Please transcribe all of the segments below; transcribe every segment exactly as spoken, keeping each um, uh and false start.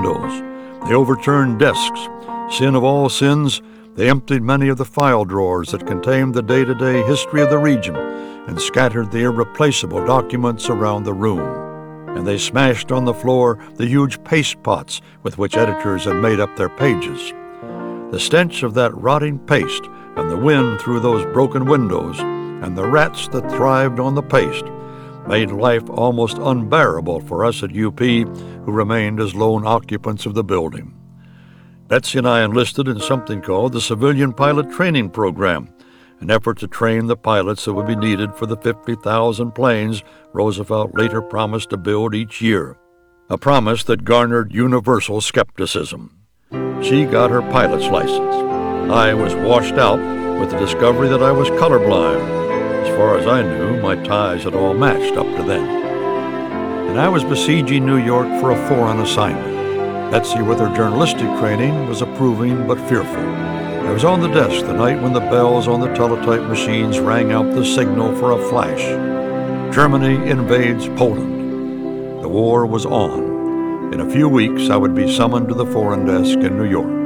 windows. They overturned desks. Sin of all sins, they emptied many of the file drawers that contained the day-to-day history of the region and scattered the irreplaceable documents around the room. And they smashed on the floor the huge paste pots with which editors had made up their pages. The stench of that rotting paste and the wind through those broken windows and the rats that thrived on the paste made life almost unbearable for us at U P who remained as lone occupants of the building. Betsy and I enlisted in something called the Civilian Pilot Training Program, an effort to train the pilots that would be needed for the fifty thousand planes Roosevelt later promised to build each year, a promise that garnered universal skepticism. She got her pilot's license. I was washed out with the discovery that I was colorblind. As far as I knew, my ties had all matched up to then. And I was besieging New York for a foreign assignment. Betsy, with her journalistic training, was approving but fearful. I was on the desk the night when the bells on the teletype machines rang out the signal for a flash. Germany invades Poland. The war was on. In a few weeks, I would be summoned to the foreign desk in New York.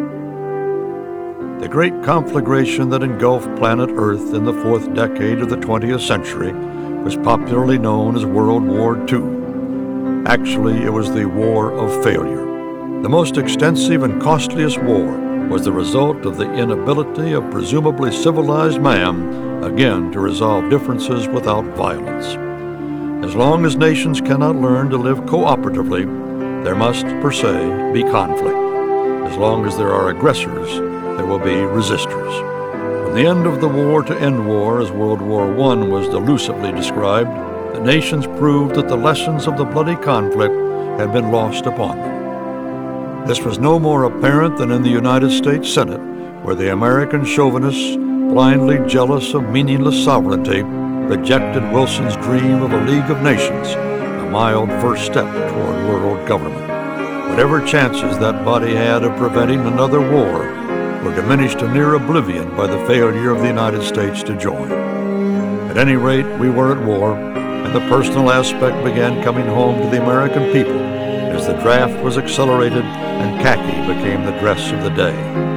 The great conflagration that engulfed planet Earth in the fourth decade of the twentieth century was popularly known as World War Two. Actually, it was the War of Failure. The most extensive and costliest war was the result of the inability of presumably civilized man, again, to resolve differences without violence. As long as nations cannot learn to live cooperatively, there must, per se, be conflict. As long as there are aggressors, there will be resistors. From the end of the war to end war, as World War One was delusively described, the nations proved that the lessons of the bloody conflict had been lost upon them. This was no more apparent than in the United States Senate, where the American chauvinists, blindly jealous of meaningless sovereignty, rejected Wilson's dream of a League of Nations, a mild first step toward world government. Whatever chances that body had of preventing another war were diminished to near oblivion by the failure of the United States to join. At any rate, we were at war, and the personal aspect began coming home to the American people as the draft was accelerated and khaki became the dress of the day.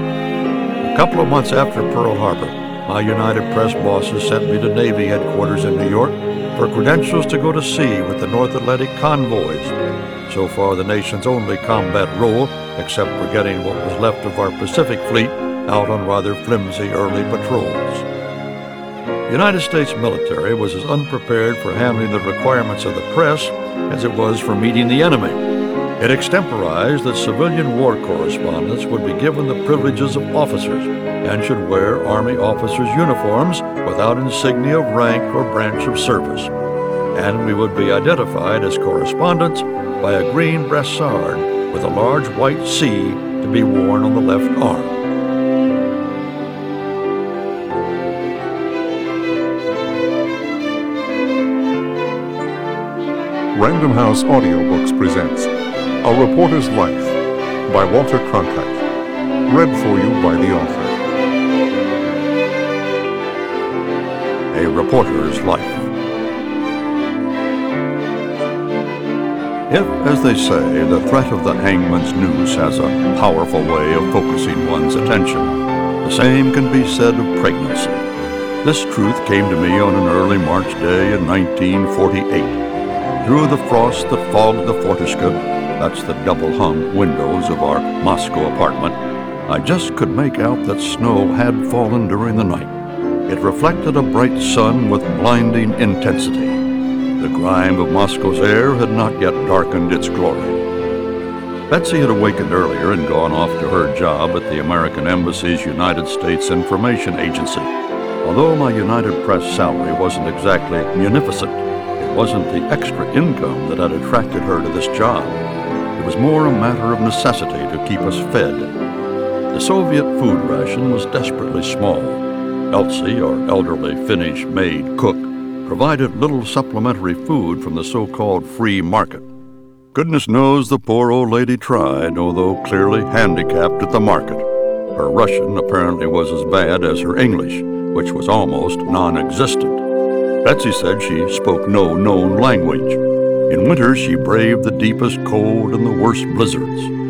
A couple of months after Pearl Harbor, my United Press bosses sent me to Navy headquarters in New York for credentials to go to sea with the North Atlantic convoys, so far the nation's only combat role, except for getting what was left of our Pacific fleet out on rather flimsy early patrols. The United States military was as unprepared for handling the requirements of the press as it was for meeting the enemy. It extemporized that civilian war correspondents would be given the privileges of officers and should wear Army officers' uniforms without insignia of rank or branch of service. And we would be identified as correspondents by a green brassard with a large white C to be worn on the left arm. Random House Audiobooks presents A Reporter's Life by Walter Cronkite, read for you by the author. A Reporter's Life. If, as they say, the threat of the hangman's noose has a powerful way of focusing one's attention, the same can be said of pregnancy. This truth came to me on an early March day in nineteen forty-eight. Through the frost that fogged the Fortescue, that's the double-hung windows of our Moscow apartment, I just could make out that snow had fallen during the night. It reflected a bright sun with blinding intensity. The grime of Moscow's air had not yet darkened its glory. Betsy had awakened earlier and gone off to her job at the American Embassy's United States Information Agency. Although my United Press salary wasn't exactly munificent, it wasn't the extra income that had attracted her to this job. It was more a matter of necessity to keep us fed. The Soviet food ration was desperately small. Elsie, our elderly Finnish maid cook, provided little supplementary food from the so-called free market. Goodness knows the poor old lady tried, although clearly handicapped at the market. Her Russian apparently was as bad as her English, which was almost non-existent. Betsy said she spoke no known language. In winter, she braved the deepest cold and the worst blizzards.